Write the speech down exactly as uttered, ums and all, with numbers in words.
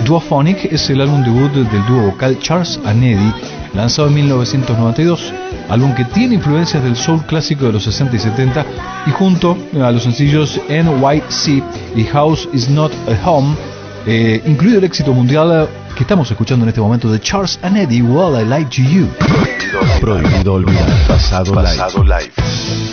Duophonic es el álbum debut del dúo vocal Charles and Eddie, lanzado en mil novecientos noventa y dos, álbum que tiene influencias del soul clásico de los sesenta y setenta, y junto a los sencillos N Y C y House Is Not a Home, eh, incluido el éxito mundial que estamos escuchando en este momento de Charles and Eddie, Well I Like to You. Prohibido olvidar. Pasado, pasado live. live.